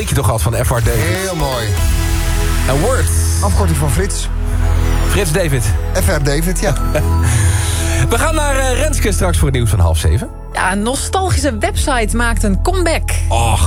liedje toch gehad van FR David. Heel mooi. En Word. Afkorting van Frits. Frits David. FR David, ja. We gaan naar Renske straks voor het nieuws van 6:30. Ja, een nostalgische website maakt een comeback. Och.